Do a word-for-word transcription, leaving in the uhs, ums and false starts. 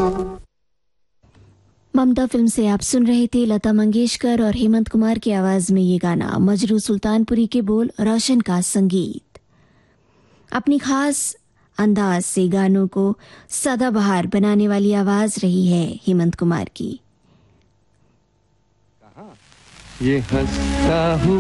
ममता film से आप सुन रहे थे लता मंगेशकर और हेमंत कुमार की आवाज में ये गाना। मजरू सुल्तानपुरी के बोल, रोशन का संगीत। अपनी खास अंदाज से गानों को सदाबहार बनाने वाली आवाज रही है हेमंत कुमार की। ये हंसता हूँ